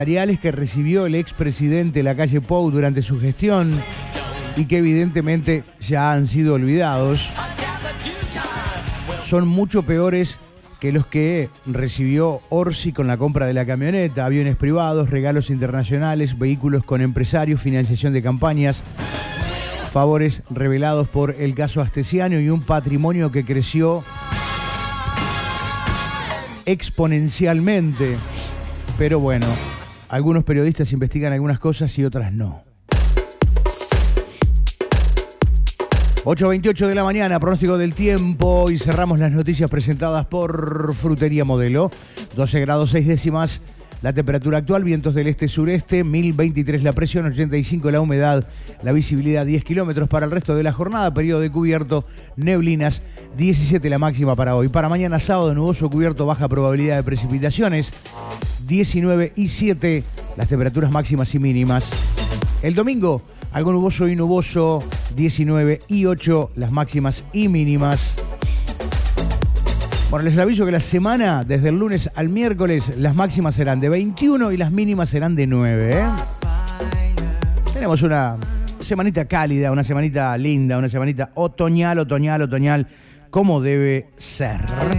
salariales que recibió el expresidente Lacalle Pou durante su gestión y que evidentemente ya han sido olvidados, son mucho peores que los que recibió Orsi con la compra de la camioneta, aviones privados, regalos internacionales, vehículos con empresarios, financiación de campañas, favores revelados por el caso Astesiano y un patrimonio que creció exponencialmente. Pero bueno, algunos periodistas investigan algunas cosas y otras no. 8:28 de la mañana, pronóstico del tiempo y cerramos las noticias presentadas por Frutería Modelo. 12 grados 6 décimas la temperatura actual, vientos del este-sureste, 1023 la presión, 85 la humedad, la visibilidad 10 kilómetros para el resto de la jornada, periodo de cubierto, neblinas, 17 la máxima para hoy. Para mañana sábado, nuboso cubierto, baja probabilidad de precipitaciones, 19 y 7 las temperaturas máximas y mínimas. El domingo, algo nuboso y nuboso, 19 y 8 las máximas y mínimas. Bueno, les aviso que la semana, desde el lunes al miércoles, las máximas serán de 21 y las mínimas serán de 9, ¿eh? Tenemos una semanita cálida, una semanita linda, una semanita otoñal, como debe ser.